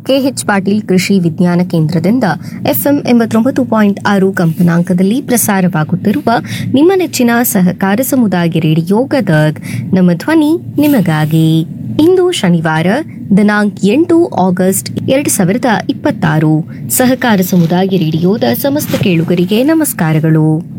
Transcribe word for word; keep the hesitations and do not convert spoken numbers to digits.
K H Patil ಕೃಷಿ ವಿಜ್ಞಾನ ಕೇಂದ್ರದಿಂದ ಎಫ್ಎಂ ಎಂಬತ್ತೊಂಬತ್ತು ಪಾಯಿಂಟ್ ಆರು ಕಂಪನಾಂಕದಲ್ಲಿ ಪ್ರಸಾರವಾಗುತ್ತಿರುವ ನಿಮ್ಮ ನೆಚ್ಚಿನ ಸಹಕಾರ ಸಮುದಾಯ ರೇಡಿಯೋ ಗದಗ್ ನಮ್ಮ ಧ್ವನಿ ನಿಮಗಾಗಿ. ಇಂದು ಶನಿವಾರ ದಿನಾಂಕ ಎಂಟು ಆಗಸ್ಟ್ ಎರಡು ಸಾವಿರದ ಇಪ್ಪತ್ತಾರು. ಸಹಕಾರ ಸಮುದಾಯ ರೇಡಿಯೋದ ಸಮಸ್ತ ಕೇಳುಗರಿಗೆ ನಮಸ್ಕಾರಗಳು.